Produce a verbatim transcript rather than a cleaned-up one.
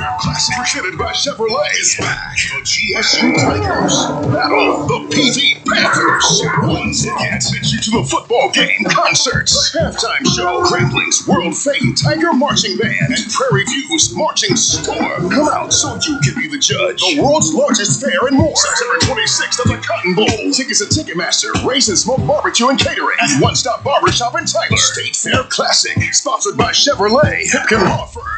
Fair Classic, presented by Chevrolet, is back. The G S U Tigers battle the P V Panthers. One ticket gets you to the football game, concerts, the halftime show, Grambling's world-famed Tiger Marching Band, and Prairie View's Marching Storm. Come out so you can be the judge. The world's largest fair and more. September twenty-sixth at the Cotton Bowl. Tickets at Ticketmaster, Raisin Smoke Barbecue and Catering, and One Stop Barbershop in Tyler. State Fair Classic, sponsored by Chevrolet, Hipkin Law Firm.